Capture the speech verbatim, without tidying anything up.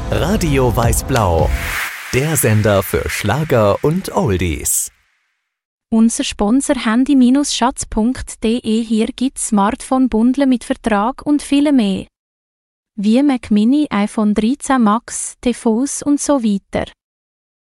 Radio Weiß-Blau, der Sender für Schlager und Oldies. Unser Sponsor handy Schatz punkt de. Hier gibt's Smartphone-Bundle mit Vertrag und viele mehr. Wie Mac Mini, iPhone dreizehn Max, T V s und so weiter.